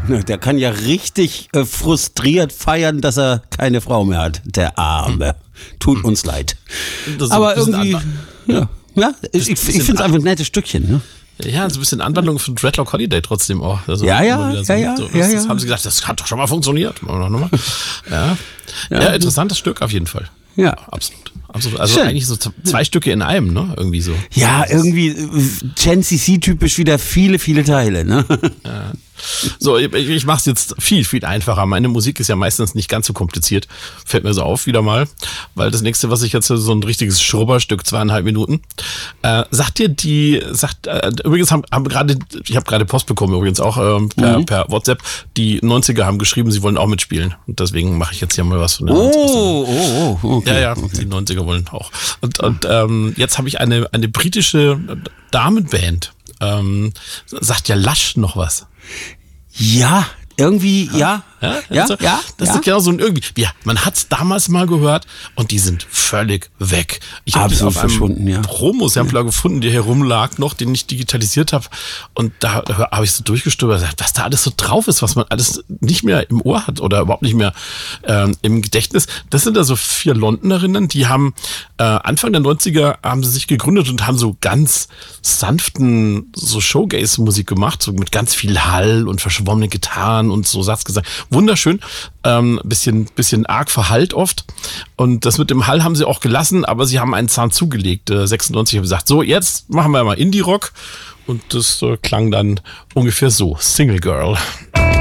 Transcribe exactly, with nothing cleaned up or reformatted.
Der kann ja richtig äh, frustriert feiern, dass er keine Frau mehr hat. Der Arme. Tut uns leid. Aber irgendwie, ja, ja, ich, ich finde es einfach ein nettes Stückchen, ne? Ja, so ein bisschen Anwandlung von Dreadlock Holiday trotzdem auch. Also ja, ja, so, ja, ja, so, ja, das, ja. haben sie gesagt, das hat doch schon mal funktioniert. Ja. Ja. Ja, interessantes Stück auf jeden Fall. Ja, absolut. absolut. Also Schön. eigentlich so zwei Stücke in einem, ne? Irgendwie so. Ja, irgendwie Gen C C-typisch wieder viele, viele Teile, ne? Ja. So, ich, ich mache es jetzt viel, viel einfacher. Meine Musik ist ja meistens nicht ganz so kompliziert. Fällt mir so auf wieder mal. Weil das nächste, was ich jetzt so ein richtiges Schrubberstück, zweieinhalb Minuten. Äh, sagt dir die, sagt, äh, übrigens haben, haben gerade, ich habe gerade Post bekommen übrigens auch ähm, per, mhm. per WhatsApp. Die neunziger haben geschrieben, sie wollen auch mitspielen. Und deswegen mache ich jetzt hier mal was von der Oh, oh, oh, okay. Ja, ja, okay. Die neunziger wollen auch. Und, und ähm, jetzt habe ich eine, eine britische Damenband. Ähm, sagt ja Lush noch was? Ja, irgendwie, ja. Ja, Ja, also, ja, das ja. ist genau so ein irgendwie. Ja, man hat es damals mal gehört und die sind völlig weg. Ich habe das auf einem verschwunden, ja. Promo-Sampler ja. gefunden, der herumlag noch, den ich digitalisiert habe. Und da habe ich so durchgestöbert, was da alles so drauf ist, was man alles nicht mehr im Ohr hat oder überhaupt nicht mehr ähm, im Gedächtnis. Das sind also vier Londonerinnen, die haben äh, Anfang der neunziger haben sie sich gegründet und haben so ganz sanften so Showgaze-Musik gemacht, so mit ganz viel Hall und verschwommenen Gitarren und so Satzgesang. Wunderschön, ähm, bisschen, bisschen arg verhallt oft. Und das mit dem Hall haben sie auch gelassen, aber sie haben einen Zahn zugelegt. Äh, sechsundneunzig haben gesagt, so jetzt machen wir mal Indie-Rock. Und das äh, klang dann ungefähr so, Single Girl.